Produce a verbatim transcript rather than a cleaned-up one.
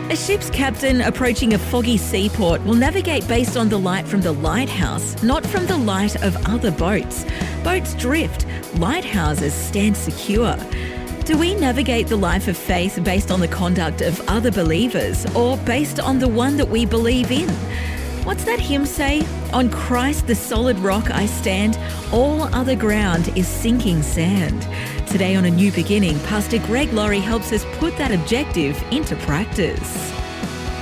A ship's captain approaching a foggy seaport will navigate based on the light from the lighthouse, not from the light of other boats. Boats drift, lighthouses stand secure. Do we navigate the life of faith based on the conduct of other believers or based on the one that we believe in? What's that hymn say? On Christ the solid rock I stand, all other ground is sinking sand. Today on A New Beginning, Pastor Greg Laurie helps us put that objective into practice.